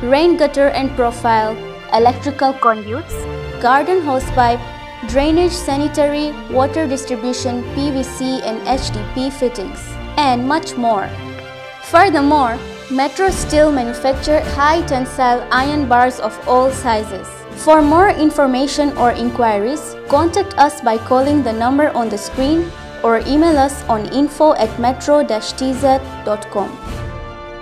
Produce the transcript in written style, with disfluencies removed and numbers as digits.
rain gutter and profile, electrical conduits, garden hosepipe, drainage, sanitary, water distribution, PVC and HDP fittings, and much more. Furthermore, Metro Steel manufactures high tensile iron bars of all sizes. For more information or inquiries, contact us by calling the number on the screen or email us on info@metro-tz.com.